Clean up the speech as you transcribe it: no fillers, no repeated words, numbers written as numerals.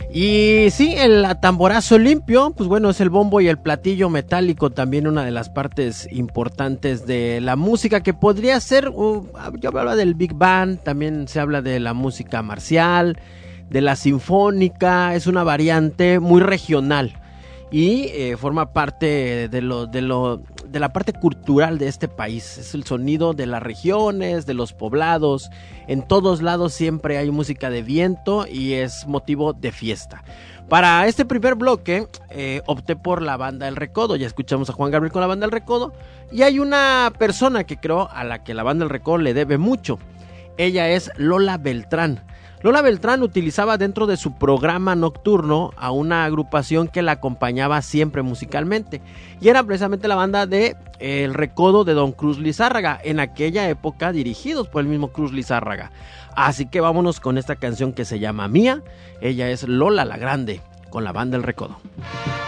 Y sí, el tamborazo limpio, pues bueno, es el bombo y el platillo metálico, también una de las partes importantes de la música que podría ser, yo hablaba del Big Band, también se habla de la música marcial, de la sinfónica, es una variante muy regional y forma parte de la parte cultural de este país. Es el sonido de las regiones, de los poblados. En todos lados siempre hay música de viento y es motivo de fiesta. Para este primer bloque opté por la Banda El Recodo. Ya escuchamos a Juan Gabriel con la Banda El Recodo, y hay una persona que creo a la que la Banda El Recodo le debe mucho. Ella es Lola Beltrán. Lola Beltrán utilizaba dentro de su programa nocturno a una agrupación que la acompañaba siempre musicalmente, y era precisamente la banda de El Recodo de Don Cruz Lizárraga, en aquella época dirigidos por el mismo Cruz Lizárraga. Así que vámonos con esta canción que se llama Mía. Ella es Lola la Grande con la Banda El Recodo.